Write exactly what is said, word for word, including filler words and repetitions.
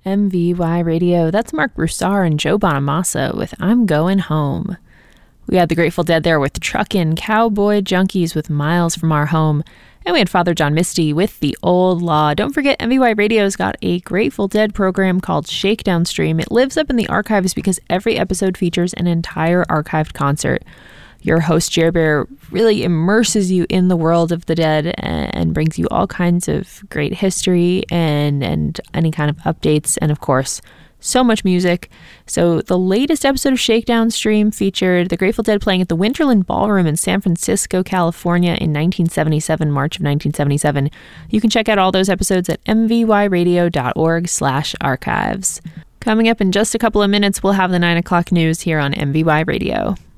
M V Y Radio. That's Mark Broussard and Joe Bonamassa with I'm Going Home. We had the Grateful Dead there with Truckin', Cowboy Junkies with Miles from Our Home. And we had Father John Misty with The Old Law. Don't forget, M V Y Radio's got a Grateful Dead program called Shakedown Stream. It lives up in the archives because every episode features an entire archived concert. Your host, Jer Bear, really immerses you in the world of the Dead and brings you all kinds of great history and, and any kind of updates. And of course, so much music. So the latest episode of Shakedown Stream featured the Grateful Dead playing at the Winterland Ballroom in San Francisco, California in nineteen seventy-seven, March of nineteen seventy-seven. You can check out all those episodes at mvyradio.org slash archives. Coming up in just a couple of minutes, we'll have the nine o'clock news here on M V Y Radio.